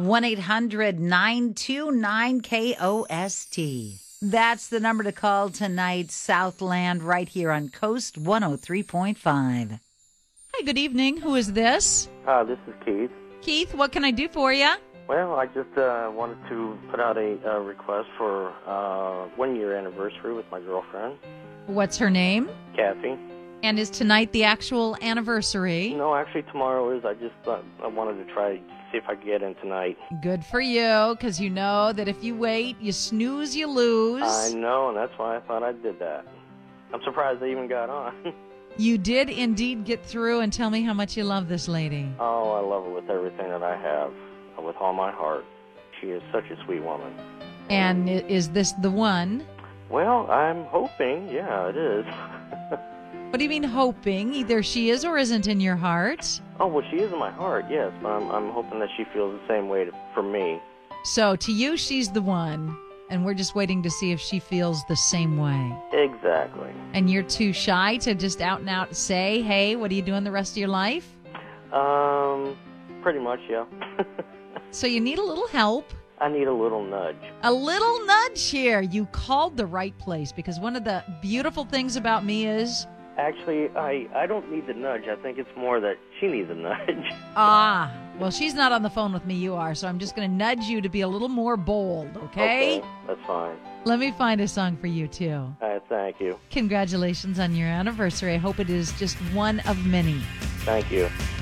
1-800-929-KOST. That's the number to call tonight, Southland, right here on Coast 103.5. Hi, good evening. Who is this? This is Keith. Keith, what can I do for you? Well, I just wanted to put out a request for 1-year anniversary with my girlfriend, What's her name? Kathy. And is tonight the actual anniversary? No, actually tomorrow is. I just thought I wanted to try see if I could get in tonight. Good for you, because you know that if you wait, you snooze, you lose. I know, and that's why I thought I did that. I'm surprised they even got on. You did indeed get through, and tell me how much you love this lady. Oh, I love her with everything that I have, with all my heart. She is such a sweet woman. And is this the one? Well, I'm hoping, yeah, it is. What do you mean hoping? Either she is or isn't in your heart. Oh, well, she is in my heart, yes, but I'm hoping that she feels the same way for me. So to you, she's the one, and we're just waiting to see if she feels the same way. Exactly. And you're too shy to just out and out say, hey, what are you doing the rest of your life? Pretty much, yeah. So you need a little help. I need a little nudge. A little nudge here. You called the right place, because one of the beautiful things about me is... Actually, I don't need the nudge. I think it's more that she needs a nudge. Well, she's not on the phone with me. You are. So I'm just going to nudge you to be a little more bold, okay? Okay, that's fine. Let me find a song for you, too. All right, thank you. Congratulations on your anniversary. I hope it is just one of many. Thank you.